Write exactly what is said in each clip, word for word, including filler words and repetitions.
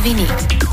новини.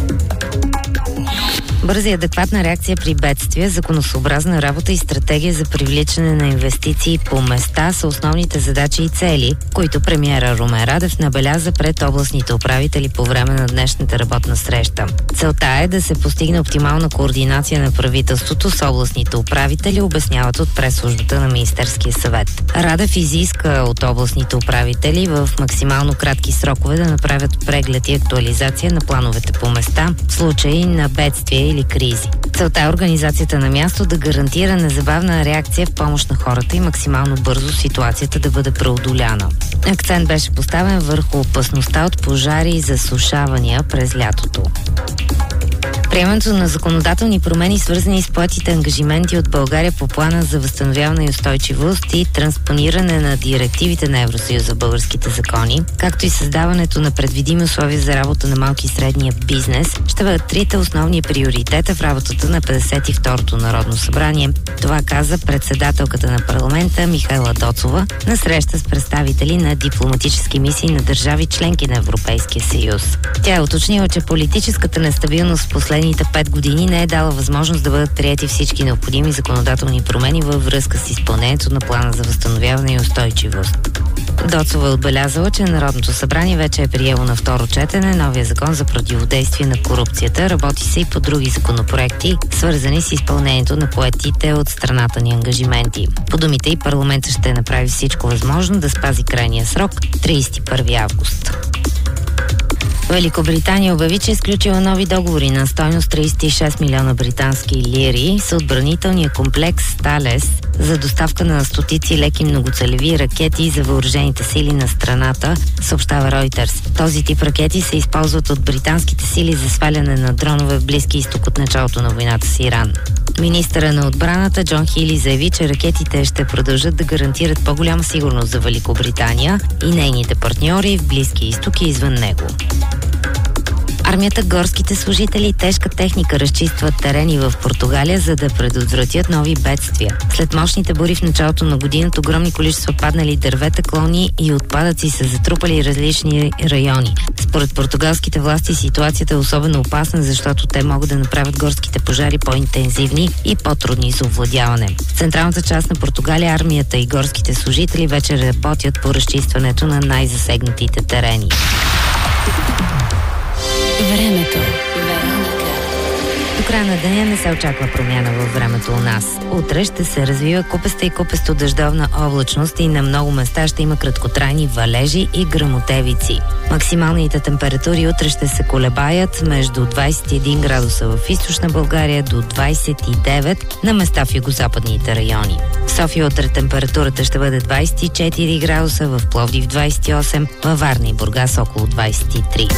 Бърза и адекватна реакция при бедствия, законосъобразна работа и стратегия за привличане на инвестиции по места са основните задачи и цели, които премиера Румен Радев набеляза пред областните управители по време на днешната работна среща. Целта е да се постигне оптимална координация на правителството с областните управители, обясняват от пресслужбата на Министерския съвет. Радев изиска от областните управители в максимално кратки срокове да направят преглед и актуализация на плановете по места в случай на бедствия или кризи. Целта е организацията на място да гарантира незабавна реакция в помощ на хората и максимално бързо ситуацията да бъде преодоляна. Акцент беше поставен върху опасността от пожари и засушавания през лятото. Приемането на законодателни промени, свързани с поетите ангажименти от България по плана за възстановяване и устойчивост и транспониране на директивите на Евросъюза в българските закони, както и създаването на предвидими условия за работа на малки и средния бизнес, ще бъдат трите основни приоритета в работата на петдесет и второто Народно събрание. Това каза председателката на парламента Михаела Доцова на среща с представители на дипломатически мисии на държави членки на Европейския съюз. Тя е уточнила, че политическата нестабилност в последните пет години не е дала възможност да бъдат приети всички необходими законодателни промени във връзка с изпълнението на плана за възстановяване и устойчивост. Доцова е отбелязала, че Народното събрание вече е приело на второ четене новия закон за противодействие на корупцията. Работи се и по други законопроекти, свързани с изпълнението на поетите от страната ни ангажименти. По думите и парламентът ще направи всичко възможно да спази крайния срок тридесет и първи август. Великобритания обяви, че е изключила нови договори на стойност тридесет и шест милиона британски лири с отбранителния комплекс Талес за доставка на стотици леки многоцелеви ракети за въоръжените сили на страната, съобщава Reuters. Този тип ракети се използват от британските сили за сваляне на дронове в Близки изток от началото на войната с Иран. Министъра на отбраната Джон Хили заяви, че ракетите ще продължат да гарантират по-голяма сигурност за Великобритания и нейните партньори в Близки изток и извън него. Армията, горските служители и тежка техника разчистват терени в Португалия, за да предотвратят нови бедствия. След мощните бури в началото на годината, огромни количества паднали дървета, клони и отпадъци са затрупали различни райони. Според португалските власти ситуацията е особено опасна, защото те могат да направят горските пожари по-интензивни и по-трудни за овладяване. В централната част на Португалия армията и горските служители вече работят по разчистването на най-засегнатите терени. Времето. До края на деня не се очаква промяна във времето у нас. Утре ще се развива купеста и купесто дъждовна облачност и на много места ще има краткотрайни валежи и гръмотевици. Максималните температури утре ще се колебаят между двадесет и един градуса в източна България до двадесет и девет на места в югозападните райони. В София утре температурата ще бъде двадесет и четири градуса, в Пловдив двадесет и осем, във Варна и Бургас около двадесет и три.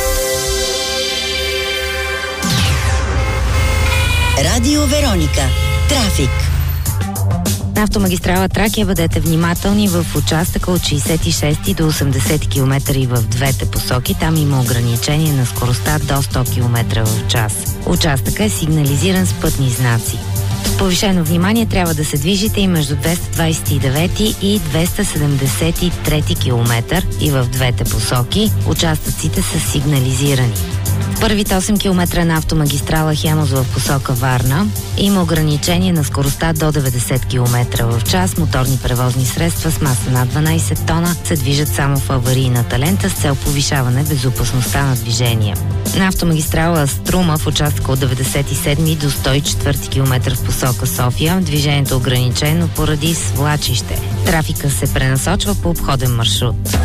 Радио Вероника. Трафик. На автомагистрала Тракия бъдете внимателни в участъка от шейсет и шест до осемдесет километра и в двете посоки. Там има ограничение на скоростта до сто километра в час. Участъка е сигнализиран с пътни знаци. С повишено внимание трябва да се движите и между двеста двадесет и девети и двеста седемдесет и трети километър и в двете посоки. Участъците са сигнализирани. В първите осем километра на автомагистрала Хемус в посока Варна има ограничение на скоростта до деветдесет километра в час. Моторни превозни средства с маса над дванадесет тона се движат само в аварийната лента с цел повишаване безопасността на движение. На автомагистрала Струма в участъка от деветдесет и седми до сто и четвърти километър в посока София движението е ограничено поради свлачище. Трафика се пренасочва по обходен маршрут.